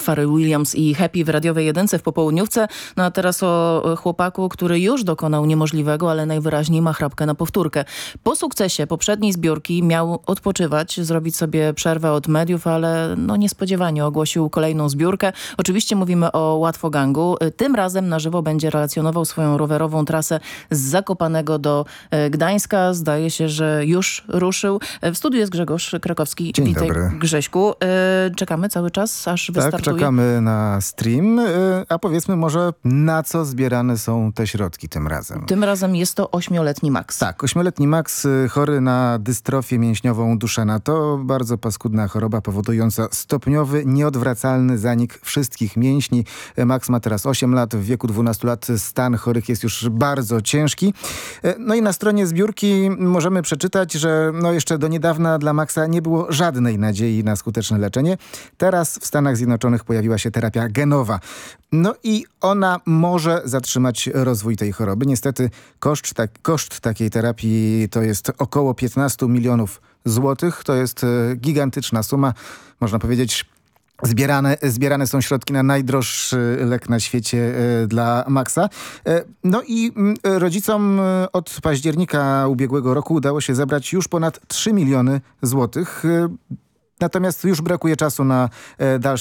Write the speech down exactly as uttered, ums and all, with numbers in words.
Pharrell Williams i Happy w radiowej jedynce w popołudniówce. No a teraz o chłopaku, który już dokonał niemożliwego, ale najwyraźniej ma chrapkę na powtórkę. Po sukcesie poprzedniej zbiórki miał odpoczywać, zrobić sobie przerwę od mediów, ale no niespodziewanie ogłosił kolejną zbiórkę. Oczywiście mówimy o Łatwogangu. Tym razem na żywo będzie relacjonował swoją rowerową trasę z Zakopanego do Gdańska. Zdaje się, że już ruszył. W studiu jest Grzegorz Krakowski. Dzień Witaj, dobry. Grześku. Czekamy cały czas, aż tak, wystartuje. Tak, czekamy na stream. A powiedzmy może, na co zbierane są te środki tym razem? Tym razem jest to ośmioletni Max. Tak, ośmioletni Max chory na dystrofię mięśniową Duchenne. To bardzo paskudna choroba powodująca stopniowy, nieodwracalny zanik wszystkich mięśni. Max ma teraz osiem lat, w wieku dwunastu lat stan chorych jest już bardzo ciężki. No i na stronie zbiórki możemy przeczytać, że no jeszcze do niedawna dla Maxa nie było żadnej nadziei na skuteczne leczenie. Teraz w Stanach Zjednoczonych pojawiła się terapia genowa. No i ona może zatrzymać rozwój tej choroby. Niestety koszt, tak, koszt takiej terapii to jest około piętnaście milionów złotych. To jest gigantyczna suma. Można powiedzieć, Zbierane, zbierane są środki na najdroższy lek na świecie e, dla Maxa. E, no i m, rodzicom od października ubiegłego roku udało się zebrać już ponad trzy miliony złotych. E, natomiast już brakuje czasu na e, dalsze